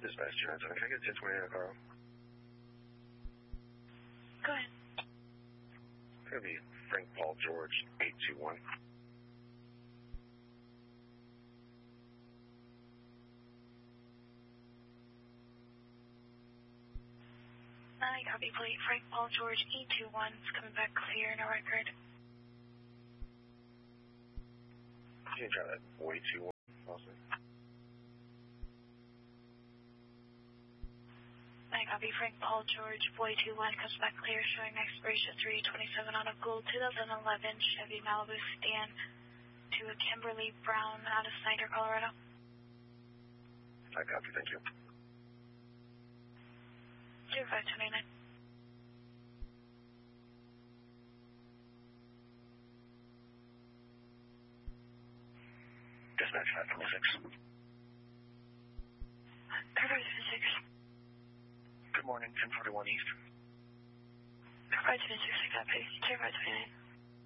Dispatch 297, can I get 1029 Carl? Go ahead. It's going to be Frank Paul George 821. Copy plate Frank Paul George 821. It's coming back clear in our record. You can try that way 21 also. Copy Frank Paul George Boy 21 comes back clear, showing expiration 327 on a gold 2011 Chevy Malibu sedan to a Kimberly Brown out of Snyder, Colorado. I copy, thank you. 0529. Dispatch 526. 526. Good morning, 1041 East. 526, I copy. 0529.